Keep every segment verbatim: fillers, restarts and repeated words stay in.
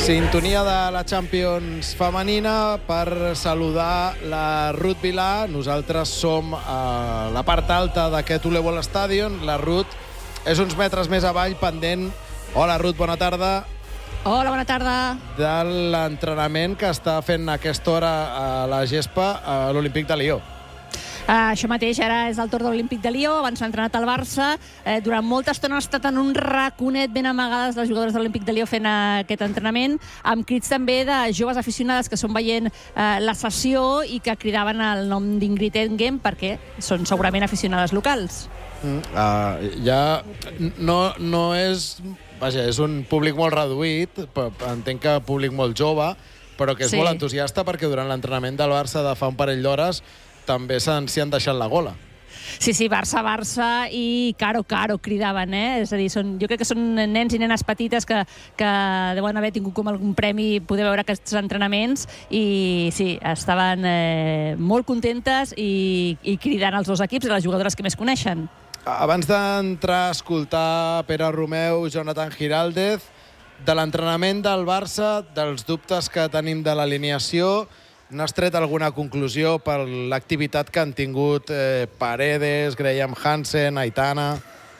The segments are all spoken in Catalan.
Sintonia de la Champions femenina per saludar la Ruth Vilà. Nosaltres som a la part alta d'aquest Ullerball Stadium. La Ruth és uns metres més avall, pendent. Hola, Ruth, bona tarda. Hola, bona tarda. De l'entrenament que està fent a aquesta hora a la gespa a l'Olímpic de Lió. Uh, això mateix, ara és el torn de l'Olímpic de Lió, abans s'ha entrenat al Barça. Uh, durant molta estona han estat en un raconet ben amagades les jugadores de l'Olímpic de Lió fent uh, aquest entrenament, amb crits també de joves aficionades que són veient uh, la sessió i que cridaven el nom d'Ingrid Engen perquè són segurament aficionades locals. Mm, uh, ja no, no és... Vaja, és un públic molt reduït, entenc que públic molt jove, però que és sí. molt entusiasta perquè durant l'entrenament del Barça de fa un parell d'hores també s'hi han deixat la gola. Sí, sí, Barça, Barça i Caro, Caro cridaven, eh? És a dir, són, jo crec que són nens i nenes petites que, que deuen haver tingut com algun premi poder veure aquests entrenaments i sí, estaven eh, molt contentes i, i cridant els dos equips, les jugadores que més coneixen. Abans d'entrar a escoltar Pere Romeu, Jonathan Giraldez, de l'entrenament del Barça, dels dubtes que tenim de l'alineació, n'has tret alguna conclusió per l'activitat que han tingut eh, Paredes, Graham Hansen, Aitana?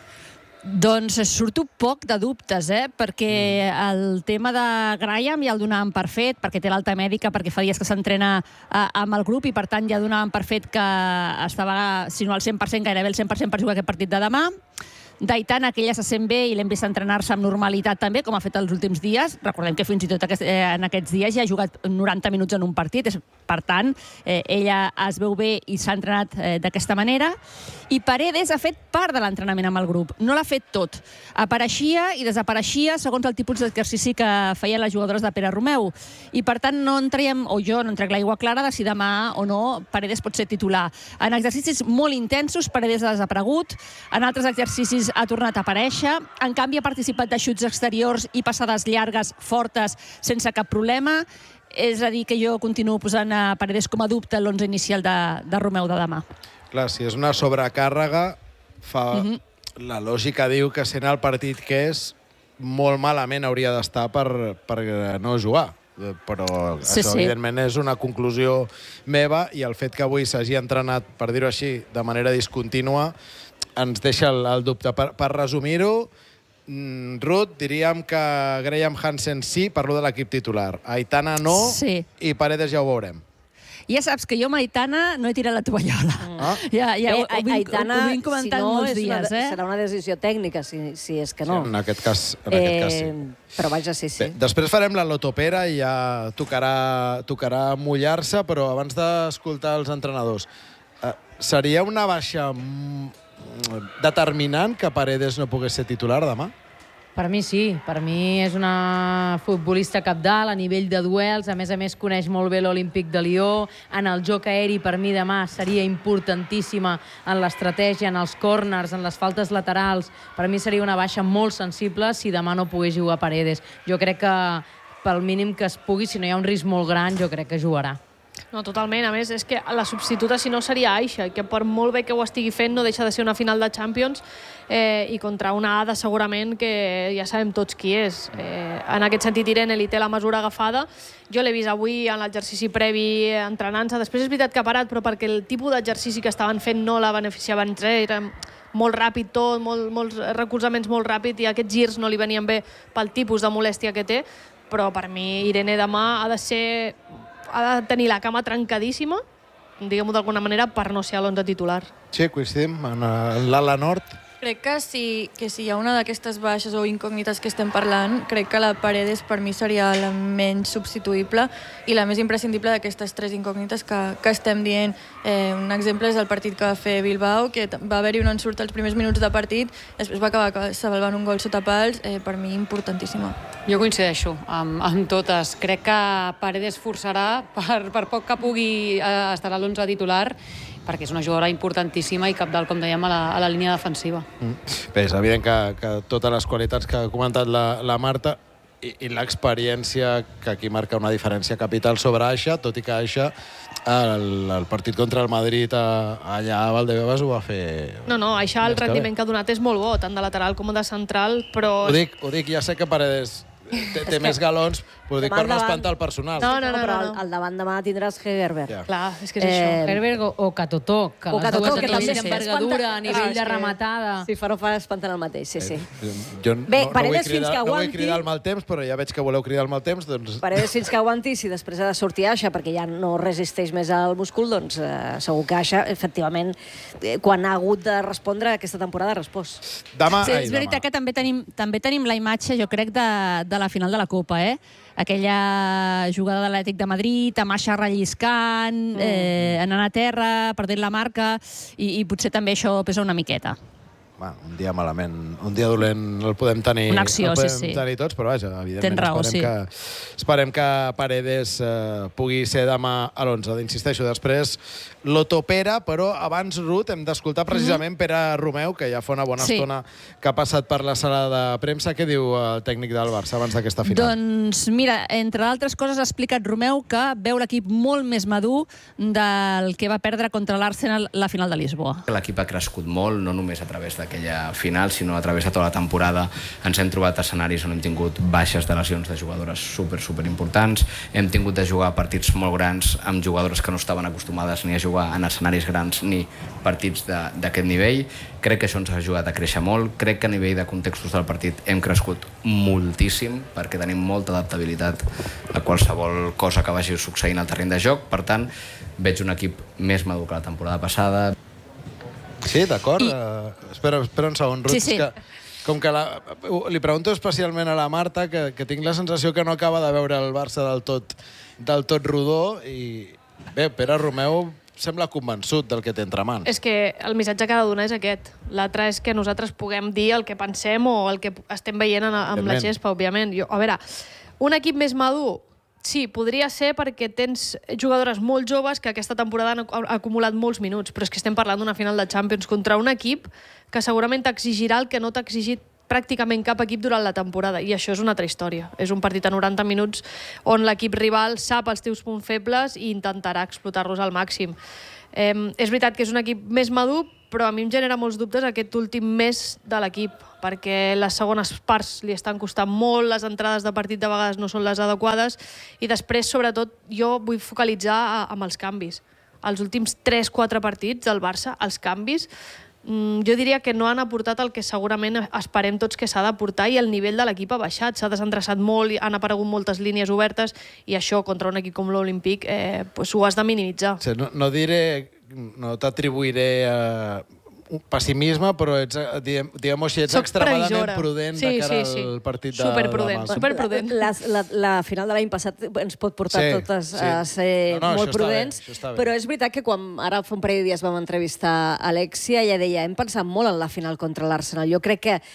Doncs surto poc de dubtes, eh? perquè el tema de Graham ja el donàvem per fet, perquè té l'alta mèdica, perquè fa dies que s'entrena eh, amb el grup i per tant ja donàvem per fet que estava, si no al cent per cent, gairebé el cent per cent per jugar aquest partit de demà. D'Aitana, que ella se sent bé i l'hem vist entrenar-se amb normalitat també, com ha fet els últims dies. Recordem que fins i tot aquest, eh, en aquests dies ja ha jugat noranta minuts en un partit. És, per tant, eh, ella es veu bé i s'ha entrenat eh, d'aquesta manera. I Paredes ha fet part de l'entrenament amb el grup. No l'ha fet tot. Apareixia i desapareixia segons el tipus d'exercici que feien les jugadores de Pere Romeu. I, per tant, no en traiem, o jo no en trec l'aigua clara de si demà o no Paredes pot ser titular. En exercicis molt intensos, Paredes ha desaparegut. En altres exercicis ha tornat a aparèixer. En canvi, ha participat de xuts exteriors i passades llargues, fortes, sense cap problema. És a dir, que jo continuo posant a Paredes com a dubte l'onze inicial de, de Romeu de demà. Clar, si és una sobrecàrrega, fa... uh-huh. la lògica diu que sent el partit que és, molt malament hauria d'estar per, per no jugar. Però sí, això, sí. evidentment, és una conclusió meva i el fet que avui s'hagi entrenat, per dir-ho així, de manera discontínua, ens deixa el, el dubte. Per, per resumir-ho, mm, Ruth, diríem que Graham Hansen sí, parlo de l'equip titular. Aitana no, sí. I Paredes ja ho veurem. Ja saps que jo amb Aitana no he tirat la tovallola. Ah. Ja, ja Bé, ho, ho, vinc, Aitana, ho vinc comentant si no, molts dies. Una, eh? serà una decisió tècnica, si, si és que no. Sí, en aquest cas, en aquest cas sí. Eh, però vaja, sí, sí. Bé, després farem la lotopera i ja tocarà, tocarà mullar-se, però abans d'escoltar els entrenadors, eh, seria una baixa determinant que Paredes no pogués ser titular demà? Per mi sí, per mi és una futbolista cabdal a nivell de duels, a més a més coneix molt bé l'Olímpic de Lió, en el joc aeri per mi demà seria importantíssima en l'estratègia, en els corners, en les faltes laterals, per mi seria una baixa molt sensible si demà no pogués jugar Paredes. Jo crec que pel mínim que es pugui, si no hi ha un risc molt gran, jo crec que jugarà. No, totalment. A més, és que la substituta, si no, seria Aixa, que per molt bé que ho estigui fent, no deixa de ser una final de Champions eh, i contra una Ada, segurament, que ja sabem tots qui és. Eh, en aquest sentit, Irene li té la mesura agafada. Jo l'he vist avui en l'exercici previ entrenant-se. Després és veritat que ha parat, però perquè el tipus d'exercici que estaven fent no la beneficiava en res. Era molt ràpid tot, molt, molts recolzaments molt ràpid i aquests girs no li venien bé pel tipus de molèstia que té. Però per mi, Irene demà ha de ser... ha de tenir la cama trencadíssima, diguem-ho d'alguna manera, per no ser a l'onze titular. Sí, coincidim, en l'ala nord. Crec que si, que si hi ha una d'aquestes baixes o incògnites que estem parlant, crec que la Paredes per mi seria la menys substituïble i la més imprescindible d'aquestes tres incògnites que, que estem dient. Eh, un exemple és el partit que va fer Bilbao, que va haver-hi un ensurt als primers minuts de partit, després va acabar salvant un gol sota pals, eh, per mi importantíssima. Jo coincideixo amb, amb totes. Crec que Paredes forçarà, per, per poc que pugui eh, estar a l'onze titular, perquè és una jugadora importantíssima i cabdal, com dèiem, a la, a la línia defensiva. Mm. Bé, és evident que, que totes les qualitats que ha comentat la, la Marta i, i l'experiència, que aquí marca una diferència capital sobre Aixa, tot i que Aixa el, el partit contra el Madrid a, allà a Valdebebas ho va fer... No, no, Aixa el rendiment que ha donat és molt bo, tant de lateral com de central, però... Ho dic, ho dic, ja sé que Paredes té, té més galons, però dic per no espantar el personal. No, no, no, però no, al, no. al davant demà tindràs Hegerberg. Ja. Clar, és que és això. Eh, Herberg o, o Catotó, que O les Catotó, dues que a nivell també d'envergadura, a nivell Ah, de és que- rematada. Si fa no fa, espanten el mateix, sí, sí. Jo Bé, no, no, Paredes vull fins cridar, que no vull aguanti. cridar el mal temps, però ja veig que voleu cridar el mal temps, doncs... Paredes fins que aguanti, si després ha de sortir Aixa, perquè ja no resisteix més al múscul, doncs eh, segur que Aixa, efectivament, eh, quan ha hagut de respondre aquesta temporada, ha respost. Demà, Sí, ai, és veritat demà. que també tenim, també tenim la imatge, jo crec, de, de la final de la Copa, eh? Aquella jugada de l'Atlètic de Madrid, amb Aixa relliscant, mm. eh, anant a terra, perdent la marca, i, i potser també això pesa una miqueta. Bueno, un dia malament, un dia dolent el podem tenir, Una acció, el podem sí, sí. tenir tots, però vaja, evidentment Tens raó, esperem, sí. que, esperem que Paredes eh, pugui ser demà a l'onze. Insisteixo, després l'Otopera, però abans, Ruth, hem d'escoltar precisament Pere Romeu, que ja fa una bona Sí. estona que ha passat per la sala de premsa. Què diu el tècnic del Barça abans d'aquesta final? Doncs mira, entre altres coses ha explicat Romeu que veu l'equip molt més madur del que va perdre contra l'Arsenal la final de Lisboa. L'equip ha crescut molt, no només a través d'aquella final, sinó a través de tota la temporada. Ens hem trobat escenaris on hem tingut baixes de lesions de jugadores super, super importants. Hem tingut de jugar partits molt grans amb jugadores que no estaven acostumades ni a jugar en escenaris grans ni partits d'aquest nivell. Crec que això ens ha ajudat a créixer molt. Crec que a nivell de contextos del partit hem crescut moltíssim perquè tenim molta adaptabilitat a qualsevol cosa que vagi succeint al terreny de joc. Per tant, veig un equip més madur que la temporada passada. Sí, d'acord. I... Uh, espera, espera un segon, Ruth. Sí, sí. Que, com que la, li pregunto especialment a la Marta, que, que tinc la sensació que no acaba de veure el Barça del tot, del tot rodó, i bé, Pere Romeu sembla convençut del que té entre mans. És que el missatge que ha de donar és aquest. L'altre és que nosaltres puguem dir el que pensem o el que estem veient en, amb la gespa, òbviament. Jo, a veure, un equip més madur, sí, podria ser perquè tens jugadores molt joves que aquesta temporada han acumulat molts minuts, però és que estem parlant d'una final de Champions contra un equip que segurament t'exigirà el que no t'ha exigit pràcticament cap equip durant la temporada, i això és una altra història. És un partit a noranta minuts on l'equip rival sap els teus punts febles i intentarà explotar-los al màxim. Eh, és veritat que és un equip més madur, però a mi em genera molts dubtes aquest últim mes de l'equip, perquè les segones parts li estan costant molt, les entrades de partit de vegades no són les adequades, i després, sobretot, jo vull focalitzar amb els canvis. Els últims tres quatre partits del Barça, els canvis, jo diria que no han aportat el que segurament esperem tots que s'ha d'aportar, i el nivell de l'equip ha baixat, s'ha desendreçat molt, han aparegut moltes línies obertes, i això contra un equip com l'Olímpic eh, pues ho has de minimitzar. O sigui, no, no diré, no t'atribuiré a un pessimisme, però ets, diguem, diguem-ho així, ets Soc extremadament previsora. prudent Sí, de cara sí, sí. al partit de Superprudent, demà. superprudent. La, la, la final de l'any passat ens pot portar Sí, totes sí. a ser No, no, molt això està prudents, bé, això està bé. però és veritat que quan ara fa un parell de dies vam entrevistar Alexia, ella deia, hem pensat molt en la final contra l'Arsenal. Jo crec que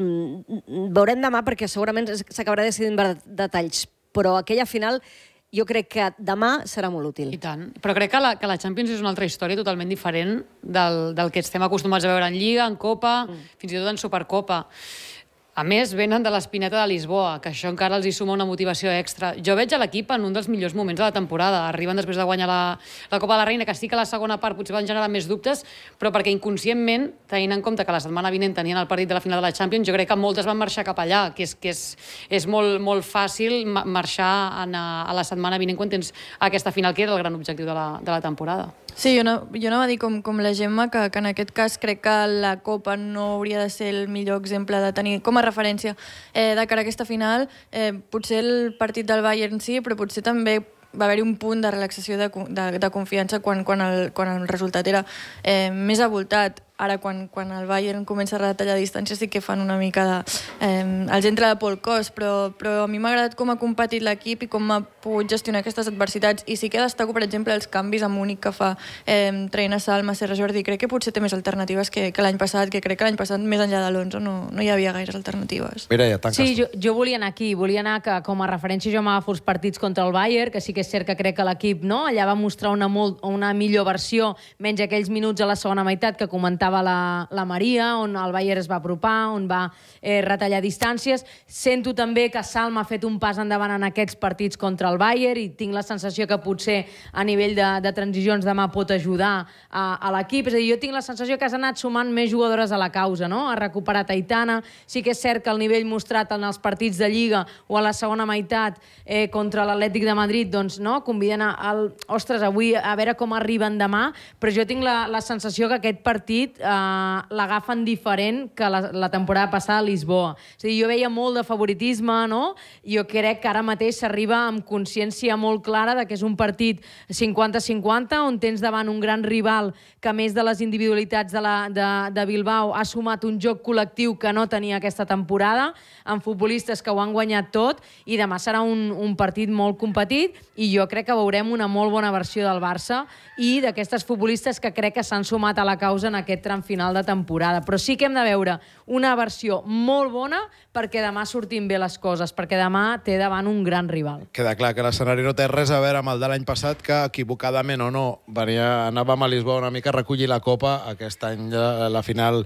mm, veurem demà, perquè segurament s'acabarà decidint per detalls, però aquella final jo crec que demà serà molt útil. I tant. Però crec que la, que la Champions és una altra història totalment diferent del, del que estem acostumats a veure en Lliga, en Copa, mm. fins i tot en Supercopa. A més, venen de l'Espineta de Lisboa, que això encara els hi suma una motivació extra. Jo veig a l'equip en un dels millors moments de la temporada. Arriben després de guanyar la, la Copa de la Reina, que sí que la segona part potser van generar més dubtes, però perquè inconscientment, tenint en compte que la setmana vinent tenien el partit de la final de la Champions, jo crec que moltes van marxar cap allà, que és, que és, és molt, molt fàcil marxar a, a la setmana vinent quan tens aquesta final, que era el gran objectiu de la, de la temporada. Sí, jo, no, jo anava a dir com, com la Gemma que, que en aquest cas crec que la Copa no hauria de ser el millor exemple de tenir com a referència eh, de cara a aquesta final. Eh, potser el partit del Bayern sí, però potser també va haver-hi un punt de relaxació de, de, de confiança quan, quan, el, quan el resultat era eh, més avoltat. Ara, quan, quan el Bayern comença a retallar distància, sí que fan una mica de... Eh, els entra de Pol Cos, però, però a mi m'ha agradat com ha competit l'equip i com ha pogut gestionar aquestes adversitats. I sí que destaco, per exemple, els canvis amb únic que fa eh, Treina Salma, Serra Jordi. Crec que potser té més alternatives que, que l'any passat, que crec que l'any passat, més enllà de l'onze, no, no hi havia gaires alternatives. Mira, ja tanques Sí, tu. jo, jo volia anar aquí, volia anar que com a referència jo m'agafo els partits contra el Bayern, que sí que és cert que crec que l'equip no, allà va mostrar una, molt, una millor versió, menys aquells minuts a la segona meitat que comentava comentava la, la Maria, on el Bayern es va apropar, on va eh, retallar distàncies. Sento també que Salma ha fet un pas endavant en aquests partits contra el Bayern i tinc la sensació que potser a nivell de, de transicions demà pot ajudar a, a l'equip. És a dir, jo tinc la sensació que has anat sumant més jugadores a la causa, no? Ha recuperat Aitana. Sí que és cert que el nivell mostrat en els partits de Lliga o a la segona meitat eh, contra l'Atlètic de Madrid, doncs, no? Conviden a, al, ostres, avui a veure com arriben demà, però jo tinc la, la sensació que aquest partit eh, l'agafen diferent que la, la temporada passada a Lisboa. És a dir, jo veia molt de favoritisme, no? Jo crec que ara mateix s'arriba amb consciència molt clara de que és un partit cinquanta cinquanta, on tens davant un gran rival que, a més de les individualitats de, la, de, de Bilbao, ha sumat un joc col·lectiu que no tenia aquesta temporada, amb futbolistes que ho han guanyat tot, i demà serà un, un partit molt competit, i jo crec que veurem una molt bona versió del Barça i d'aquestes futbolistes que crec que s'han sumat a la causa en aquest tram final de temporada. Però sí que hem de veure una versió molt bona perquè demà sortim bé les coses, perquè demà té davant un gran rival. Queda clar que l'escenari no té res a veure amb el de l'any passat, que equivocadament o no venia, anàvem a Lisboa una mica a recollir la Copa. Aquest any la, la final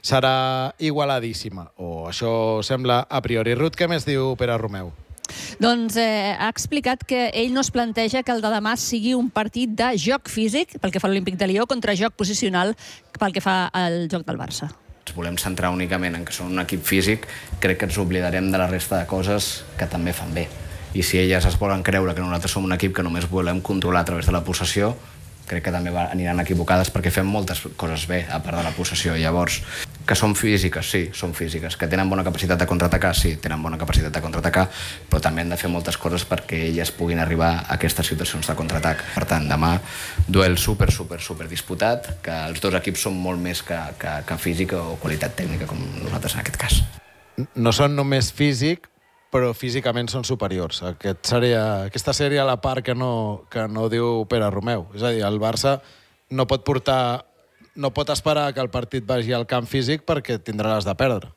serà igualadíssima, o això sembla a priori. Ruth, què més diu Pere Romeu? Doncs eh, ha explicat que ell no es planteja que el de demà sigui un partit de joc físic, pel que fa a l'Olímpic de Lió, contra joc posicional pel que fa al joc del Barça. Ens volem centrar únicament en que són un equip físic, crec que ens oblidarem de la resta de coses que també fan bé. I si elles es volen creure que nosaltres som un equip que només volem controlar a través de la possessió, crec que també aniran equivocades perquè fem moltes coses bé, a part de la possessió. Llavors, que són físiques, sí, són físiques. Que tenen bona capacitat de contraatacar, sí, tenen bona capacitat de contraatacar, però també han de fer moltes coses perquè elles puguin arribar a aquestes situacions de contraatac. Per tant, demà, duel super, super, super disputat, que els dos equips són molt més que, que, que física o qualitat tècnica, com nosaltres en aquest cas. No són només físic, però físicament són superiors. Aquest seria, aquesta seria la part que no, que no diu Pere Romeu. És a dir, el Barça no pot portar, no pot esperar que el partit vagi al camp físic perquè tindrà les de perdre.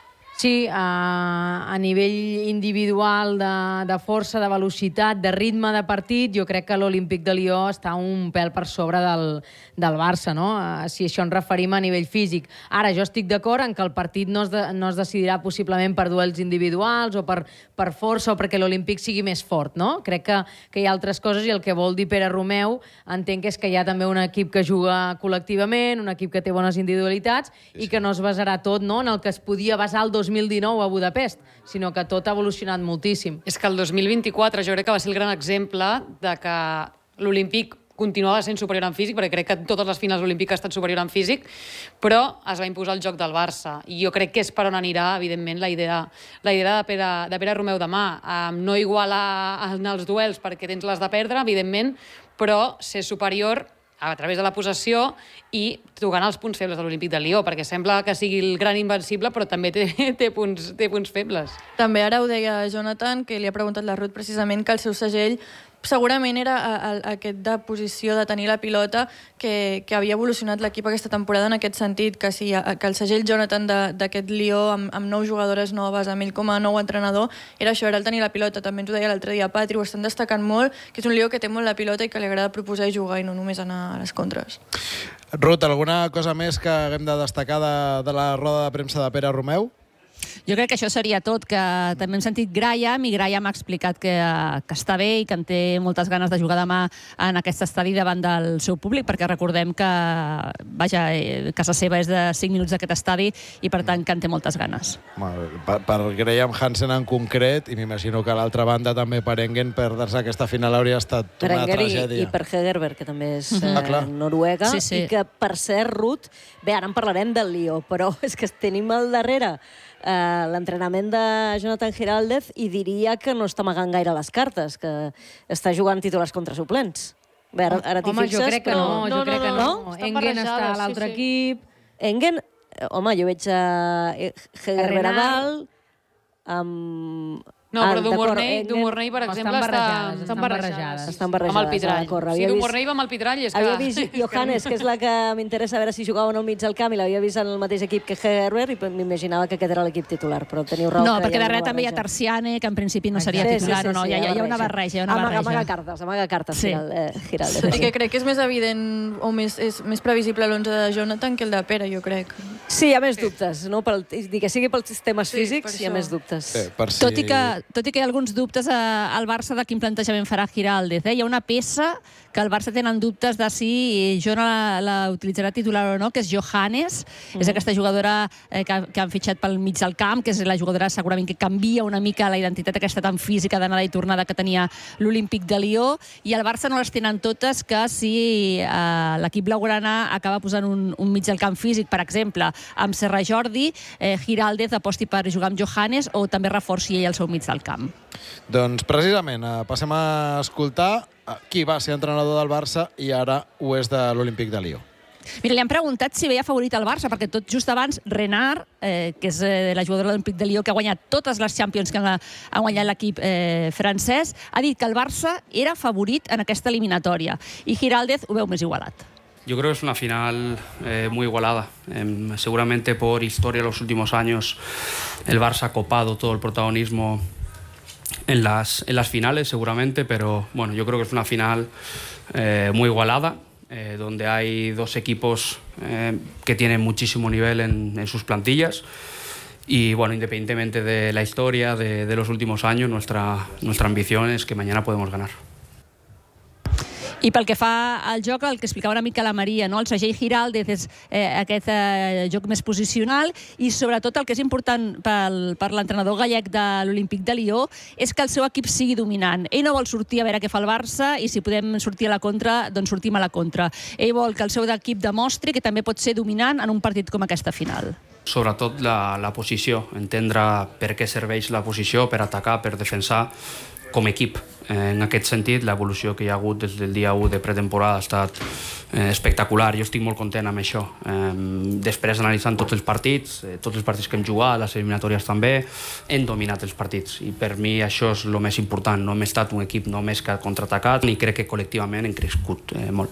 Sí, a, a nivell individual de, de força, de velocitat, de ritme de partit, jo crec que l'Olímpic de Lió està un pèl per sobre del, del Barça, no? Si això ens referim a nivell físic. Ara, jo estic d'acord en que el partit no es, de, no es decidirà possiblement per duels individuals o per, per força o perquè l'Olímpic sigui més fort, no? Crec que, que hi ha altres coses i el que vol dir Pere Romeu entenc que és que hi ha també un equip que juga col·lectivament, un equip que té bones individualitats i que no es basarà tot, no?, en el que es podia basar el dos mil dinou a Budapest, sinó que tot ha evolucionat moltíssim. És que el dos mil vint-i-quatre jo crec que va ser el gran exemple de que l'Olímpic continuava sent superior en físic, perquè crec que totes les finals olímpiques ha estat superior en físic, però es va imposar el joc del Barça. I jo crec que és per on anirà, evidentment, la idea, la idea de, Pere, de Pere Romeu demà. Um, no igualar en els duels perquè tens les de perdre, evidentment, però ser superior a través de la possessió i tocant els punts febles de l'Olímpic de Lió, perquè sembla que sigui el gran invencible, però també té, té, punts, té punts febles. També ara ho deia Jonathan, que li ha preguntat la Ruth precisament, que el seu segell segurament era aquest de posició de tenir la pilota que, que havia evolucionat l'equip aquesta temporada en aquest sentit, que, sí, que el segell Jonathan d'aquest Lió amb, amb nou jugadores noves, amb ell com a nou entrenador, era això, era el tenir la pilota. També ens ho deia l'altre dia Patri, ho estan destacant molt, que és un Lió que té molt la pilota i que li agrada proposar i jugar i no només anar a les contres. Ruth, alguna cosa més que haguem de destacar de, de la roda de premsa de Pere Romeu? Jo crec que això seria tot, que també hem sentit Graham i Graham ha explicat que, que està bé i que en té moltes ganes de jugar demà en aquest estadi davant del seu públic, perquè recordem que, vaja, casa seva és de cinc minuts d'aquest estadi i per tant que en té moltes ganes. Per, per Graham Hansen en concret, i m'imagino que a l'altra banda també per Engen, perdre-se aquesta final hauria estat per una Enger tragèdia. I, i per Hegerberg, que també és uh-huh. eh, ah, noruega, sí, sí. i que, per cert, Ruth, bé, ara en parlarem del Lió, però és que tenim al darrere Uh, l'entrenament de Jonathan Giraldez i diria que no està amagant gaire les cartes, que està jugant titulars contra suplents. Bé, ara, ara t'hi home, fixes, jo crec que però... no, jo no, crec no, que no. no. Estan Engen està a l'altre sí, sí. equip. Engen, home, jo veig a Hegerberg a Renard. dalt, amb... No, però Dumornay, per exemple, barrejades, estan barrejades. Estan barrejades. Amb el Pitrall. Córrer. Si Dumornay va amb el Pitrall és que... Havia vist Johannes, que és la que m'interessa veure si jugava al mig del camp, i l'havia vist en el mateix equip que Herbert, i m'imaginava que aquest era l'equip titular, però teniu raó. No, perquè darrere també hi ha Tarsiane, que en principi no seria titular, o no, hi ha una barreja. Amaga cartes, amaga cartes, Giraldez. I que crec que és més evident o més previsible l'onze de Jonathan que el de Pere, jo crec. Sí, hi ha més dubtes, no? Que sigui pels temes físics, hi ha més dubtes. Tot i que tot i que hi ha alguns dubtes al Barça de quin plantejament farà Giraldez. Hi ha una peça que el Barça tenen dubtes de si Jona la utilitzarà titular o no, que és Johannes. És aquesta jugadora que han fitxat pel mig del camp, que és la jugadora segurament que canvia una mica la identitat aquesta tan física d'anada i tornada que tenia l'Olímpic de Lió, i el Barça no les tenen totes que si l'equip blaugrana acaba posant un mig del camp físic, per exemple, amb Serra Jordi, Giraldez aposti per jugar amb Johannes o també reforci ell el seu mig del camp. Doncs precisament, passem a escoltar qui va ser entrenador del Barça i ara ho és de l'Olímpic de Lió. Mira, li han preguntat si veia favorit al Barça, perquè tot just abans Renard, que és la jugadora de l'Olímpic de Lió, que ha guanyat totes les Champions que ha guanyat l'equip francès, ha dit que el Barça era favorit en aquesta eliminatòria. I Giraldez ho veu més igualat. Yo creo que es una final eh, muy igualada. Eh, seguramente por historia en los últimos años el Barça ha copado todo el protagonismo en las, en las finales, seguramente, pero bueno, yo creo que es una final eh, muy igualada, eh, donde hay dos equipos eh, que tienen muchísimo nivel en, en sus plantillas. Y bueno, independientemente de la historia de, de los últimos años, nuestra, nuestra ambición es que mañana podemos ganar. I pel que fa al joc, el que explicava una mica la Maria, no? El segell Giraldez és eh, aquest eh, joc més posicional, i sobretot el que és important pel, per l'entrenador gallec de l'Olímpic de Lió és que el seu equip sigui dominant. Ell no vol sortir a veure què fa el Barça, i si podem sortir a la contra, doncs sortim a la contra. Ell vol que el seu equip demostri que també pot ser dominant en un partit com aquesta final. Sobretot la, la posició, entendre per què serveix la posició, per atacar, per defensar com a equip. En aquest sentit, l'evolució que hi ha hagut des del dia u de pretemporada ha estat eh, espectacular. Jo estic molt content amb això. Eh, després, analitzant tots els partits, eh, tots els partits que hem jugat, les eliminatòries també, hem dominat els partits. I per mi això és el més important. No hem estat un equip només que ha contraatacat, i crec que col·lectivament hem crescut eh, molt.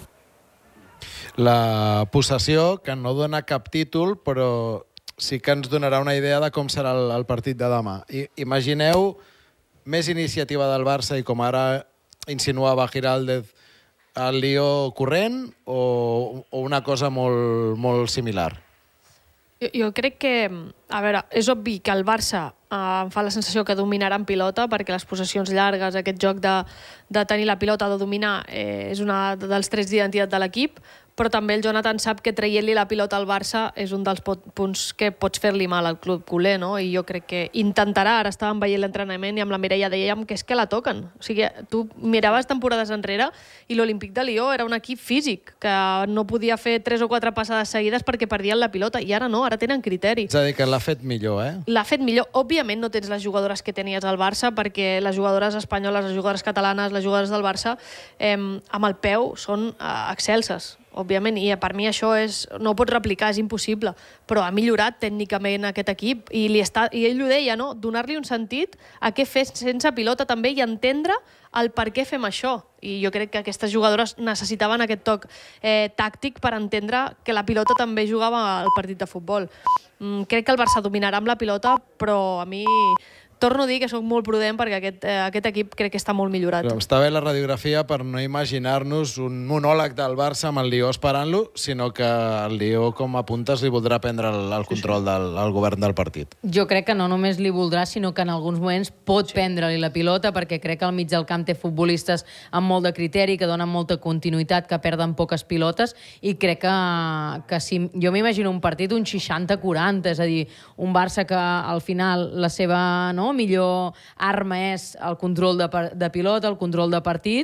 La possessió, que no dona cap títol, però sí que ens donarà una idea de com serà el, el partit de demà. I, imagineu més iniciativa del Barça i, com ara insinuava Giraldez, el Lió corrent o, o una cosa molt, molt similar? Jo, jo crec que, a veure, és obvi que el Barça eh, em fa la sensació que dominarà en pilota, perquè les possessions llargues, aquest joc de, de tenir la pilota, de dominar, eh, és una dels trets d'identitat de l'equip, però també el Jonathan sap que traient-li la pilota al Barça és un dels punts que pots fer-li mal al club culer, no? I jo crec que intentarà. Ara estàvem veient l'entrenament i amb la Mireia dèiem que és que la toquen. O sigui, tu miraves temporades enrere i l'Olímpic de Lió era un equip físic, que no podia fer tres o quatre passades seguides perquè perdien la pilota, i ara no, ara tenen criteri. És a dir, que l'ha fet millor, eh? L'ha fet millor. Òbviament no tens les jugadores que tenies al Barça, perquè les jugadores espanyoles, les jugadores catalanes, les jugadores del Barça, eh, amb el peu són eh, excelses, òbviament, i per mi això és, no ho pots replicar, és impossible, però ha millorat tècnicament aquest equip, i, li està, i ell ho deia, no? Donar-li un sentit a què fer sense pilota també, i entendre el per què fem això. I jo crec que aquestes jugadores necessitaven aquest toc eh, tàctic per entendre que la pilota també jugava al partit de futbol. Mm, crec que el Barça dominarà amb la pilota, però a mi torno a dir que soc molt prudent, perquè aquest, eh, aquest equip crec que està molt millorat. Però està bé la radiografia per no imaginar-nos un monòleg del Barça amb el Lió esperant-lo, sinó que el Lió, com apuntes, li voldrà prendre el, el control del el govern del partit. Jo crec que no només li voldrà, sinó que en alguns moments pot sí. prendre-li la pilota, perquè crec que al mig del camp té futbolistes amb molt de criteri, que donen molta continuïtat, que perden poques pilotes, i crec que, que si, jo m'imagino un partit un seixanta quaranta, és a dir, un Barça que al final la seva, no, millor arma és el control de, de pilota, el control de partit,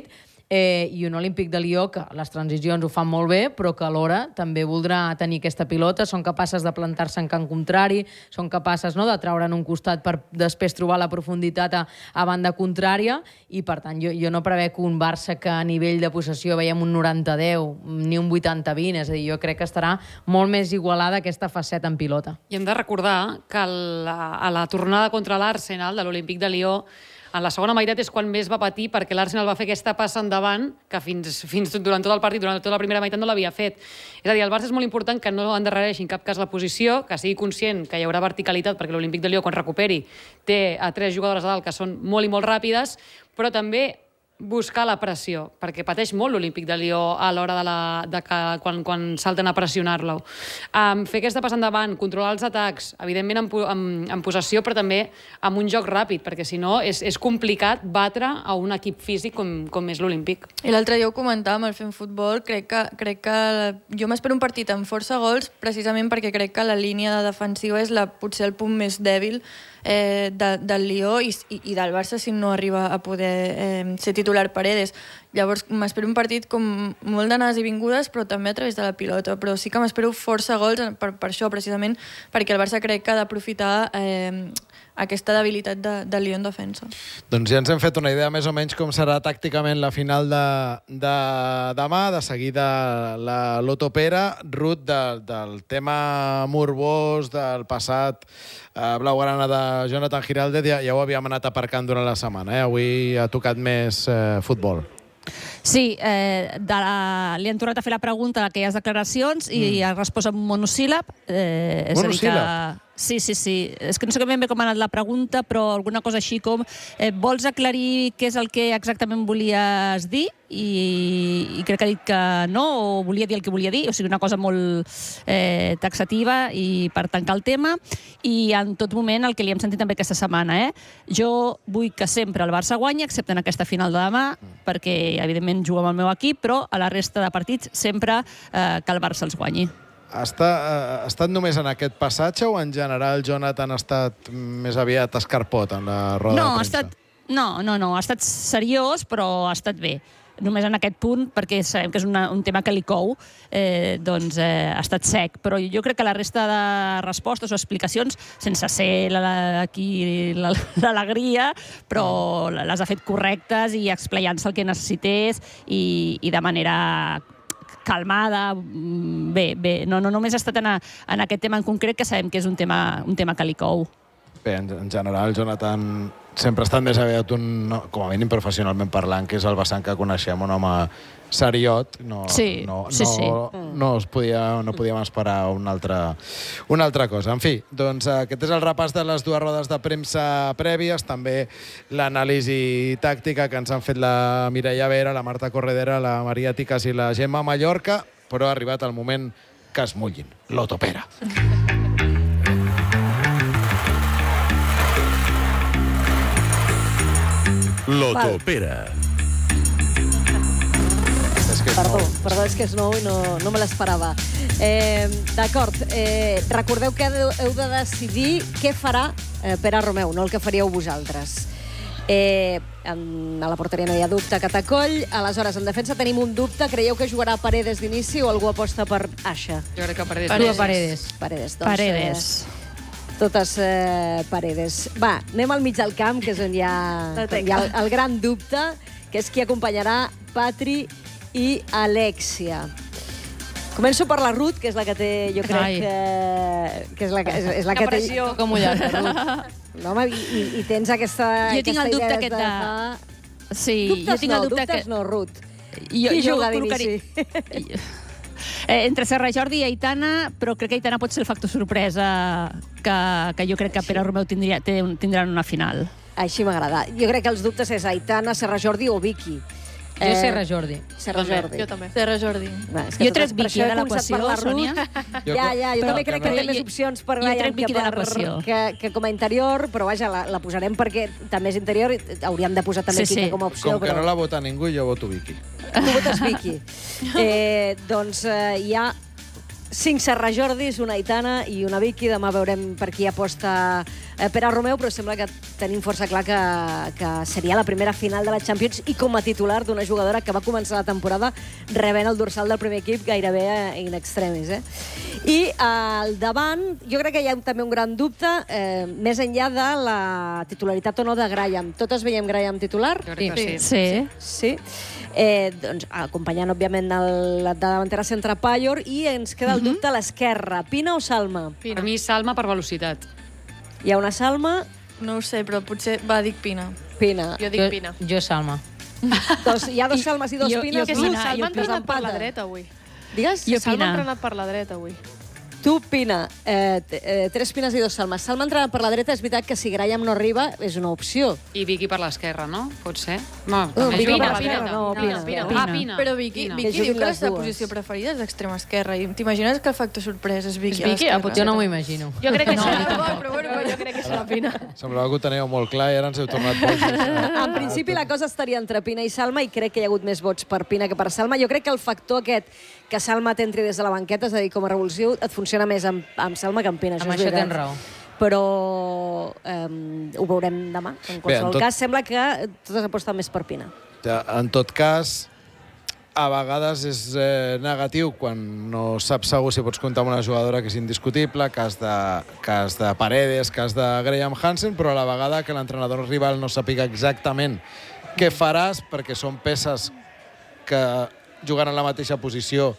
eh, i un Olímpic de Lió que les transicions ho fan molt bé, però que alhora també voldrà tenir aquesta pilota, són capaces de plantar-se en camp contrari, són capaces, no?, de treure en un costat per després trobar la profunditat a, a banda contrària, i per tant jo, jo no prevec un Barça que a nivell de possessió veiem un noranta deu, ni un vuitanta vint, és a dir, jo crec que estarà molt més igualada aquesta faceta en pilota. I hem de recordar que la, a la tornada contra l'Arsenal de l'Olímpic de Lió, en la segona meitat és quan més va patir, perquè l'Arsenal va fer aquesta passa endavant que fins, fins durant tot el partit, durant tota la primera meitat no l'havia fet. És a dir, el Barça és molt important que no endarrereixi en cap cas la posició, que sigui conscient que hi haurà verticalitat, perquè l'Olímpic de Lió, quan recuperi, té a tres jugadores a dalt que són molt i molt ràpides, però també buscar la pressió, perquè pateix molt l'Olímpic de Lió a l'hora de, la, de que, quan, quan salten a pressionar-lo. Um, fer aquesta passa endavant, controlar els atacs, evidentment en, en, en possessió, però també amb un joc ràpid, perquè si no és, és complicat batre a un equip físic com, com és l'Olímpic. I l'altre dia ho comentàvem al Fem Futbol, crec que, crec que jo m'espero un partit amb força gols, precisament perquè crec que la línia defensiva és la, potser el punt més dèbil Eh, de, del Lió i, i del Barça si no arriba a poder eh, ser titular Paredes. Llavors m'espero un partit com molt d'anades i vingudes, però també a través de la pilota, però sí que m'espero força gols per, per això, precisament perquè el Barça crec que ha d'aprofitar eh, aquesta debilitat de, de Lió en defensa. Doncs ja ens hem fet una idea més o menys com serà tàcticament la final de, de demà. De seguida la Lotopera, Ruth, de, del tema morbós del passat eh, blaugrana de Jonathan Giraldez, ja, ja ho havíem anat aparcant durant la setmana. Eh? Avui ha tocat més eh, futbol. Sí, eh, de la, li han tornat a fer la pregunta d'aquelles declaracions i mm. ha respost amb un monosíl·lab. Eh, és monosíl·lab? A dir que, sí, sí, sí. És que no sé ben bé com ha anat la pregunta, però alguna cosa així com eh, vols aclarir què és el que exactament volies dir? I, i crec que ha dit que no, o volia dir el que volia dir, o sigui, una cosa molt eh, taxativa i per tancar el tema. I en tot moment el que li hem sentit també aquesta setmana, eh? Jo vull que sempre el Barça guanyi, excepte en aquesta final de demà, perquè evidentment jugo amb el meu equip, però a la resta de partits sempre eh, que el Barça els guanyi. Està, ha estat només en aquest passatge o en general Jonathan ha estat més aviat escarpot en la roda no, de premsa? Ha estat, no, no, no, ha estat seriós, però ha estat bé. Només en aquest punt, perquè sabem que és una, un tema que li cou, eh, doncs eh, ha estat sec. Però jo crec que la resta de respostes o explicacions, sense ser la, aquí l'alegria, però les ha fet correctes i explayant-se el que necessités i, i de manera calmada, bé, bé. No, no només ha estat en, a, en aquest tema en concret, que sabem que és un tema, un tema que li cou. Bé, en, en general, Jonathan sempre ha estat més aviat un, no, com a mínim professionalment parlant, que és el vessant que coneixem, un home seriot. No, sí, no, sí, no, sí. No, es podia, no podíem esperar una altra, una altra cosa. En fi, doncs aquest és el repàs de les dues rodes de premsa prèvies, també l'anàlisi tàctica que ens han fet la Mireia Vera, la Marta Corredera, la Maria Ticas i la Gemma Mallorca, però ha arribat el moment que es mullin. Lotopera. Lotopera. Perdó, perdó, és que és nou i no, no me l'esperava. Eh, D'acord, eh, recordeu que heu, heu de decidir què farà eh, Pere Romeu, no el que faríeu vosaltres. Eh, en, a la porteria no hi ha dubte, Catacoll. Aleshores, en defensa tenim un dubte. Creieu que jugarà Paredes d'inici o algú aposta per Aixa? Jo crec que Paredes. Paredes. Paredes. Paredes, doncs, Paredes. Eh, totes eh, Paredes. Va, anem al mig del camp, que és on hi ha, hi ha el, el gran dubte, que és qui acompanyarà Patri i Alexia. Començo per la Ruth, que és la que té, jo crec que, que és la que, és, és la que, que té... Com mullat, Ruth. No, home, i, i tens aquesta, jo tinc aquesta el dubte idea aquest de... Fa... Sí, dubtes jo tinc no, el dubte dubtes que... no, Ruth. Jo, Qui jo juga col·locaria... d'inici? Eh, entre Serra Jordi i Aitana, però crec que Aitana pot ser el factor sorpresa que, que jo crec que Pere Romeu tindria, té, tindran una final. Així m'agrada. Jo crec que els dubtes és Aitana, Serra Jordi o Vicky. Jo eh, Serra Jordi. Serra Jordi. Jo també. Serra Jordi. Va, és que jo tot trec és per Vicky això de he començat l'equació, per la Ruth. Sònia. Ja, ja, jo però també crec que, que té no. més opcions per Jo Ryan trec Vicky que, de per, l'equació. que, que com a interior, però vaja, la, la posarem perquè també és interior, hauríem de posar també Sí, Quique sí. com a opció. Com que però... no la vota ningú, jo voto Vicky. Tu votes Vicky. Eh, doncs eh, hi ha cinc Serra Jordis, una Aitana i una Vicky. Demà veurem per qui aposta eh, Pere Romeu, però sembla que tenim força clar que, que seria la primera final de la Champions i com a titular d'una jugadora que va començar la temporada rebent el dorsal del primer equip gairebé in extremis. Eh? I al davant, jo crec que hi ha també un gran dubte, eh, més enllà de la titularitat o no de Graham. Totes veiem Graham titular? Jo crec que sí. Sí. Sí. Eh, doncs, acompanyant, òbviament, el, la davantera centre Pallor, i ens queda el dubte a l'esquerra. Pina o Salma? Per mi, Salma per velocitat. Hi ha una Salma? No ho sé, però potser va, dic Pina. Pina. Jo dic Pina. Jo, Salma. Dos, hi ha dos Salmes i dos jo- Pines. jo Que no? sí, Pina, Salma ha jo entrenat per la Desempata. dreta avui. Digues? Jo Salma Pina. ha entrenat per la dreta avui. Tu, Pina, eh, t- eh, tres Pines i dos Salmes. Salma entrenat per la dreta, és veritat que si Graham no arriba és una opció. I Vicky per l'esquerra, no? Pot ser? No, No, Vicky juga per per l'esquerra, dreta. no, Pina. Pina. Ah, Pina. Però Vicky, Pina. Vicky Que diu juguin que la les seva dues. posició preferida és l'extrema esquerra. I t'imagines que el factor sorpresa és Vicky És Vicky, a ah, l'esquerra? potser Jo no m'ho imagino. Jo crec que No, serà, però, però, però, però jo crec que serà Pina. Semblava que ho teníeu molt clar i ara ens heu tornat bojos. En principi la cosa estaria entre Pina i Salma i crec que hi ha hagut més vots per Pina que per Salma. Jo crec que el factor aquest que Salma t'entri des de la banqueta, és a dir, com a revulsiu, et funciona més amb, amb Salma que amb Pina. Amb és això veritat. tens raó. Però eh, ho veurem demà. En qualsevol tot- cas, sembla que totes aposten més per Pina. En tot cas, a vegades és eh, negatiu quan no saps segur si pots comptar amb una jugadora que és indiscutible, cas de, cas de Paredes, cas de Graham Hansen, però a la vegada que l'entrenador rival no sàpiga exactament què faràs, perquè són peces que jugant en la mateixa posició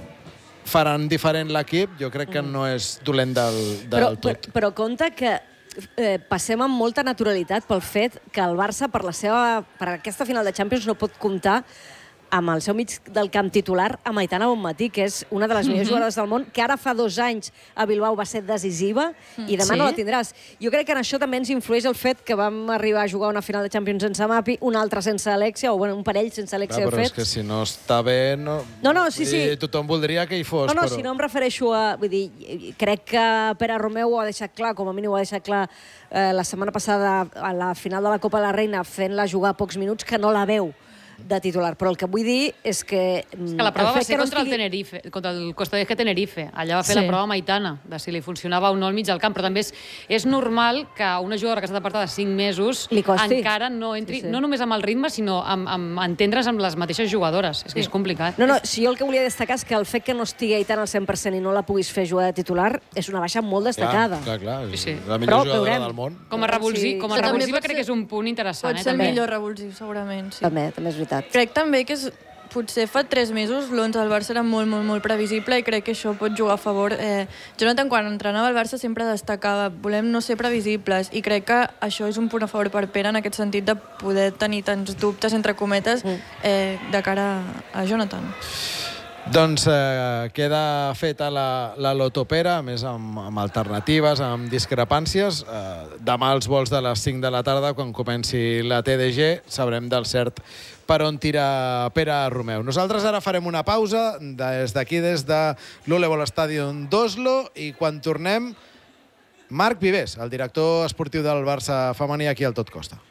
faran diferent l'equip, jo crec que no és dolent del, del Però, tot. però, però compte que eh, passem amb molta naturalitat pel fet que el Barça, per la seva, per aquesta final de Champions, no pot comptar amb el seu mig del camp titular, amb Aitana Bonmatí, que és una de les millors jugadores del món, que ara fa dos anys a Bilbao va ser decisiva i demà Sí. no la tindràs. Jo crec que en això també ens influeix el fet que vam arribar a jugar una final de Champions sense Mapi, una altra sense Alexia, o bueno, un parell sense Alexia, Clar, de però és fet. que si no està bé... No, No, no, sí, Vull dir, sí. Tothom voldria que hi fos, No, no, però... si no em refereixo a... Vull dir, crec que Pere Romeu ho ha deixat clar, com a mínim ho ha deixat clar eh, la setmana passada a la final de la Copa de la Reina, fent-la jugar pocs minuts, que no la veu de titular. Però el que vull dir és que... És que la prova va ser contra el Tenerife, contra el Costa de Tenerife. Allà va fer Sí. la prova amb Aitana, de si li funcionava o no al mig del camp, però també és, és normal que una jugadora que ha estat apartada cinc mesos Li costi. encara no entri, Sí, sí. no només amb el ritme, sinó amb, amb entendre's amb les mateixes jugadores. És que és complicat. No, no, si jo el que volia destacar és que el fet que no estigui Aitana al cent per cent i no la puguis fer jugar de titular és una baixa molt destacada. Clar, clar, clar. És Sí, sí. la Però millor jugadora veurem. del món. Com a, revulsi, Sí. com a Però també revulsiva pot crec ser- que és un punt interessant. Pot Eh, ser el també. millor revulsiu, segurament, sí. També, també és veritat. Crec també que és, potser fa tres mesos l'onze del Barça era molt, molt, molt previsible i crec que això pot jugar a favor. Eh, Jonathan, quan entrenava el Barça, sempre destacava volem no ser previsibles i crec que això és un punt a favor per Pere en aquest sentit de poder tenir tants dubtes, entre cometes, eh, de cara a Jonathan. Doncs eh, queda feta la, la lotopera, a més amb, amb alternatives, amb discrepàncies. Eh, demà als vols de les cinc de la tarda, quan comenci la T D G, sabrem del cert per on tira Pere Romeu. Nosaltres ara farem una pausa des d'aquí, des de l'Ulebol Stadium d'Oslo, i quan tornem, Marc Vivers, el director esportiu del Barça femení, aquí al Tot Costa.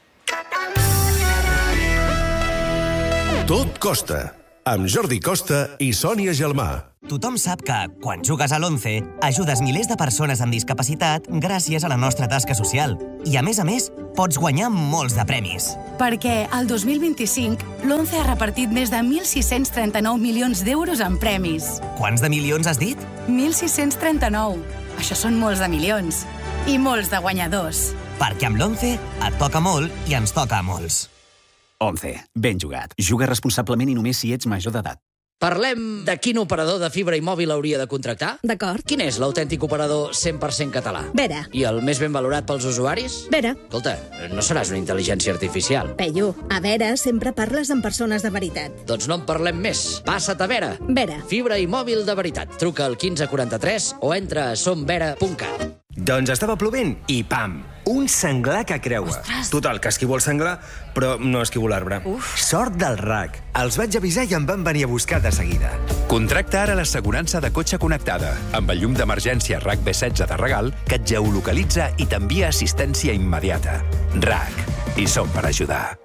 Tot Costa, amb Jordi Costa i Sònia Gelmà. Tothom sap que, quan jugues a l'Once, ajudes milers de persones amb discapacitat gràcies a la nostra tasca social. I, a més a més, pots guanyar molts de premis. Perquè el dos mil vint-i-cinc l'Once ha repartit més de mil sis-cents trenta-nou milions d'euros en premis. Quants de milions has dit? mil sis-cents trenta-nou. Això són molts de milions. I molts de guanyadors. Perquè amb l'Once et toca molt i ens toca a molts. Once. Ben jugat. Juga responsablement i només si ets major d'edat. Parlem de quin operador de fibra i mòbil hauria de contractar? D'acord. Quin és l'autèntic operador cent per cent català? Vera. I el més ben valorat pels usuaris? Vera. Escolta, no seràs una intel·ligència artificial. Peyu, a Vera sempre parles amb persones de veritat. Doncs no en parlem més. Passa't a Vera. Vera. Fibra i mòbil de veritat. Truca al quinze quaranta-tres o entra a somvera punt cat. Doncs estava plovent i pam! Un senglar que creua. Ostres. Total, que esquivo el senglar, però no esquivo l'arbre. Sort del R A C. Els vaig avisar i em van venir a buscar de seguida. Contracta ara l'assegurança de cotxe connectada, amb el llum d'emergència R A C B setze de regal, que et geolocalitza i t'envia assistència immediata. R A C. I som per ajudar.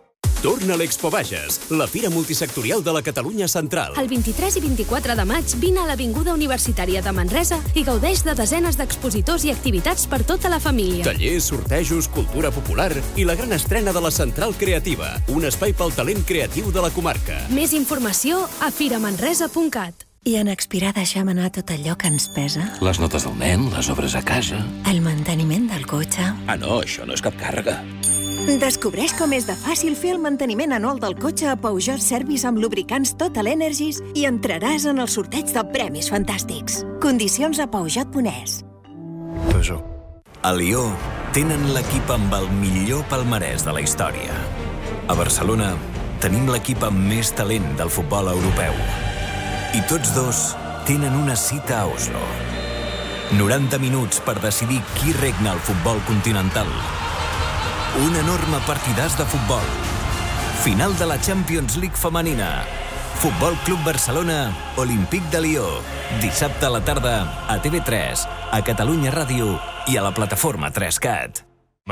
Torna a l'Expo Bages, la fira multisectorial de la Catalunya Central. El vint-i-tres i vint-i-quatre de maig vine a l'Avinguda Universitària de Manresa i gaudeix de desenes d'expositors i activitats per tota la família. Tallers, sortejos, cultura popular i la gran estrena de la Central Creativa, un espai pel talent creatiu de la comarca. Més informació a firamanresa punt cat. I en expirar deixem anar tot allò que ens pesa? Les notes del nen, les obres a casa... El manteniment del cotxe... Ah, no, això no és cap càrrega. Descobreix com és de fàcil fer el manteniment anual del cotxe a Peugeot Service amb lubricants Total Energies i entraràs en el sorteig de premis fantàstics. Condicions a peugeot punt es. Peugeot. A Lió tenen l'equip amb el millor palmarès de la història. A Barcelona tenim l'equip amb més talent del futbol europeu. I tots dos tenen una cita a Oslo. noranta minuts per decidir qui regna el futbol continental. Un enorme partidàs de futbol. Final de la Champions League femenina. Futbol Club Barcelona, Olímpic de Lió. Dissabte a la tarda a T V tres, a Catalunya Ràdio i a la plataforma tres cat.